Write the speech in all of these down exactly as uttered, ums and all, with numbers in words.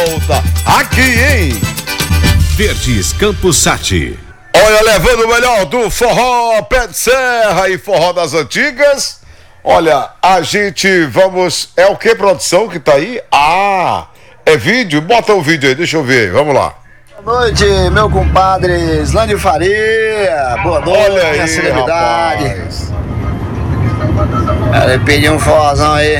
volta aqui, hein? Verdes Campos Sati. Olha, levando o melhor do forró, pé de serra e forró das antigas. Olha, a gente vamos... É o que, produção, que tá aí? Ah, é vídeo? Bota o vídeo aí, deixa eu ver, vamos lá. Boa noite, meu compadre Islândio Faria. Boa noite, Olha aí, a celebridade. rapaz. Ele pediu um forrozão aí.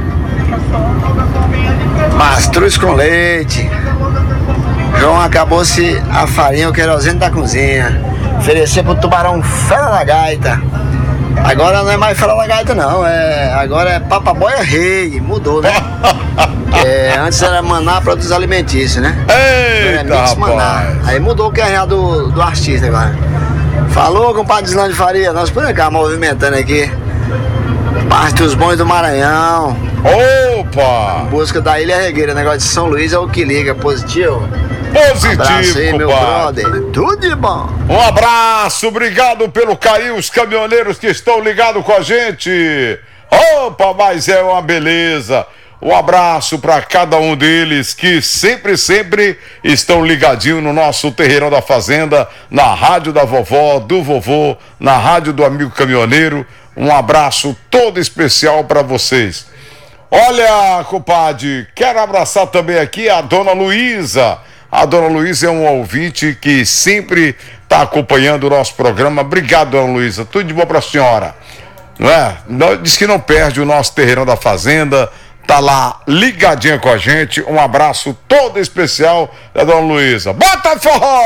Mastruz com leite. João acabou-se a farinha, o querosene da cozinha. Oferecer pro tubarão fera da gaita. Agora não é mais fera da gaita não, é, agora é papaboia rei, mudou, né? É, antes era maná produtos alimentícios, né? Eita, Era mix maná. rapaz. Aí mudou o que é do, do artista agora. Falou, compadre Islândio Faria, nós por cá movimentando aqui. Parte dos bons do Maranhão. Opa! Busca da Ilha Regueira, negócio de São Luís é o que liga, positivo. Positivo, Abraço aí, meu compadre. brother. Tudo de bom. Um abraço, obrigado pelo carinho, os caminhoneiros que estão ligados com a gente. Opa, mas é uma beleza. Um abraço para cada um deles que sempre, sempre estão ligadinhos no nosso Terreirão da Fazenda, na rádio da vovó, do vovô, na rádio do amigo caminhoneiro. Um abraço todo especial para vocês. Olha, compadre, quero abraçar também aqui a dona Luísa. A dona Luísa é um ouvinte que sempre está acompanhando o nosso programa. Obrigado, dona Luísa. Tudo de bom para a senhora. Não é? Diz que não perde o nosso Terreirão da Fazenda. Tá lá ligadinha com a gente. Um abraço todo especial da dona Luísa. Bota forró!